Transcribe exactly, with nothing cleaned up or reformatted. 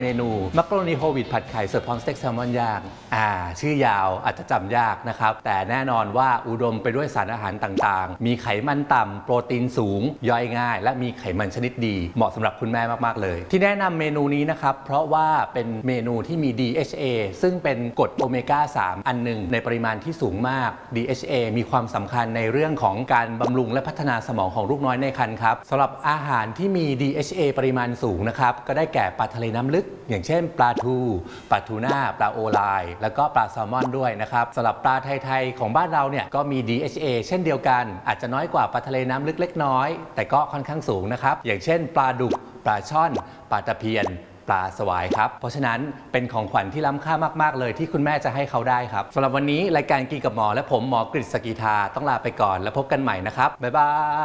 เมนูมักกะโรนีโฮลวีตผัดไข่เสิร์ฟพร้อมสเต็กแซลมอนย่างอ่าชื่อยาวอาจจะจำยากนะครับแต่แน่นอนว่าอุดมไปด้วยสารอาหารต่างๆมีไขมันต่ำโปรตีนสูงย่อยง่ายและมีไขมันชนิดดีเหมาะสำหรับคุณแม่มากๆเลยที่แนะนำเมนูนี้นะครับเพราะว่าเป็นเมนูที่มี ดี เอช เอ ซึ่งเป็นกรดโอเมก้า สาม อันหนึ่งในปริมาณที่สูงมาก ดี เอช เอ มีความสำคัญในเรื่องของการบำรุงและพัฒนาสมองของลูกน้อยในครรภ์ครับสำหรับอาหารที่มี ดี เอช เอ ปริมาณสูงนะครับก็ได้แก่ปลาทะเลน้ำลึกอย่างเช่นปลาทูปลาทูน่าปลาโอไลแล้วก็ปลาแซลมอนด้วยนะครับสำหรับปลาไทยๆของบ้านเราเนี่ยก็มี ดี เอช เอ เช่นเดียวกันอาจจะน้อยกว่าปลาทะเลน้ำลึกเล็กน้อยแต่ก็ค่อนข้างสูงนะครับอย่างเช่นปลาดุกปลาช่อนปลาตะเพียนปลาสวายครับเพราะฉะนั้นเป็นของขวัญที่ล้ำค่ามากๆเลยที่คุณแม่จะให้เขาได้ครับสำหรับวันนี้รายการกินกับหมอและผมหมอกฤษ สกีธาต้องลาไปก่อนแล้วพบกันใหม่นะครับบ๊ายบาย